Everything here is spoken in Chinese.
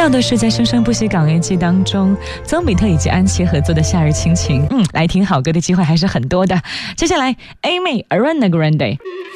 到的是在《生生不息港乐季》当中，曾比特以及安琪合作的《夏日亲情》。来听好歌的机会还是很多的。接下来 Amy Ariana Grande。